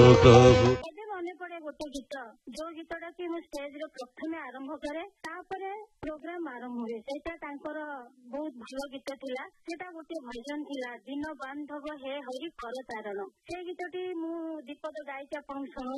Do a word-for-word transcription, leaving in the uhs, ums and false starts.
ଏବେ ମନେ ପଡେ ଗୋଟେ ଗୀତ ଯୋଉ ଗୀତଟା କି ମୁଁ ଷ୍ଟେଜ ରେ ପ୍ରଥମେ ଆରମ୍ଭ କରେ ତାପରେ ପ୍ରୋଗ୍ରାମ ଆରମ୍ଭ ହୁଏ। ସେଇଟା ତାଙ୍କର ବହୁତ ଭଲ ଗୀତ ଥିଲା। ସେଇଟା ଗୋଟେ ଭଜନ ଥିଲା ଦିନ ବାନ୍ଧବ ହେ ହରି କର ତାରଣ। ସେ ଗୀତଟି ମୁଁ ଦୀପଦ ଗାଇକି ଆପଣଙ୍କୁ ଶୁଣଉ